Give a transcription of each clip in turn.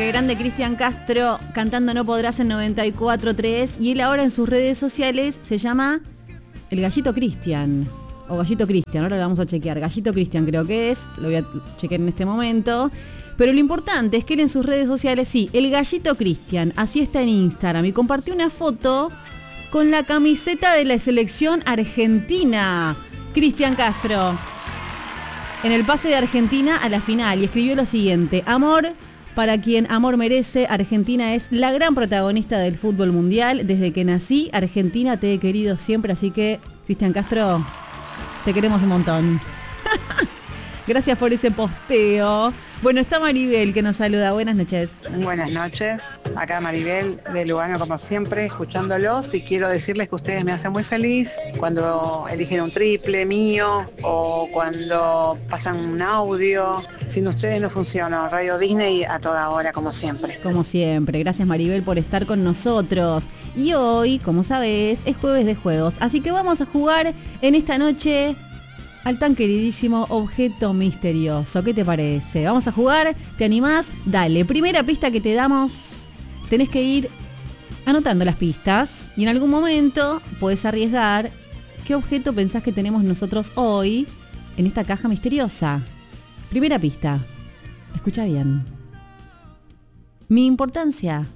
Qué grande Cristian Castro cantando No Podrás en 94.3 y él ahora en sus redes sociales se llama El Gallito Cristian o Gallito Cristian, ahora lo vamos a chequear. Gallito Cristian creo que es, lo voy a chequear en este momento. Pero lo importante es que él en sus redes sociales, sí, El Gallito Cristian, así está en Instagram y compartió una foto con la camiseta de la selección argentina. Cristian Castro en el pase de Argentina a la final y escribió lo siguiente: amor para quien amor merece, Argentina es la gran protagonista del fútbol mundial. Desde que nací, Argentina te he querido siempre, así que, Cristian Castro, te queremos un montón. Gracias por ese posteo. Bueno, está Maribel que nos saluda. Buenas noches. Buenas noches. Acá Maribel de Lugano, como siempre, escuchándolos, y quiero decirles que ustedes me hacen muy feliz cuando eligen un triple mío o cuando pasan un audio. Sin ustedes no funciona. Radio Disney a toda hora, como siempre. Como siempre. Gracias, Maribel, por estar con nosotros. Y hoy, como sabés, es jueves de juegos. Así que vamos a jugar en esta noche al tan queridísimo Objeto Misterioso. ¿Qué te parece? Vamos a jugar, ¿te animás? Dale, primera pista que te damos, tenés que ir anotando las pistas y en algún momento podés arriesgar qué objeto pensás que tenemos nosotros hoy en esta caja misteriosa. Primera pista, escucha bien. Mi importancia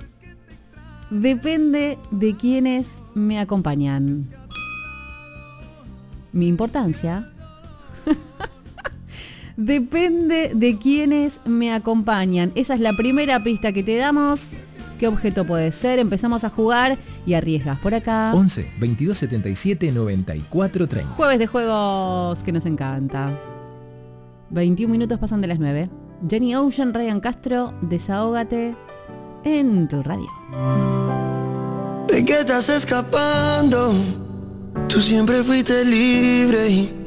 depende de quienes me acompañan. Mi importancia depende de quienes me acompañan. Esa es la primera pista que te damos. ¿Qué objeto puede ser? Empezamos a jugar y arriesgas por acá. 11 22 77 94 30. Jueves de juegos que nos encanta. 21 minutos pasan de las 9. Jenny Ocean, Ryan Castro, Desahógate en tu radio. ¿De qué estás escapando? Tú siempre fuiste libre y